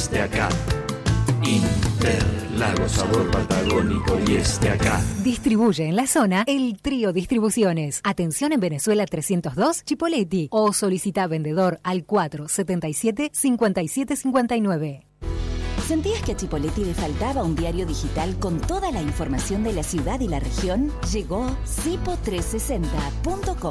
esté acá. Interlagos, sabor patagónico y esté acá. Distribuye en la zona el Trío Distribuciones. Atención en Venezuela 302, Chipoleti. O solicita vendedor al 477-5759. ¿Sentías que a Chipoleti le faltaba un diario digital con toda la información de la ciudad y la región? Llegó Cipo360.com.